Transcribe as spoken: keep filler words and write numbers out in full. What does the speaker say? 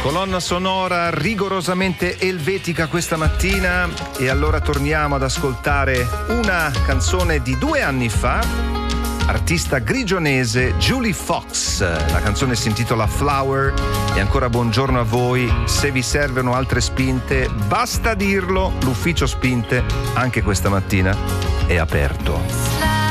Colonna sonora rigorosamente elvetica questa mattina, e allora torniamo ad ascoltare una canzone di due anni fa, artista grigionese Julie Fox. La canzone si intitola Flower. E ancora buongiorno a voi. Se vi servono altre spinte, basta dirlo, l'ufficio spinte anche questa mattina è aperto.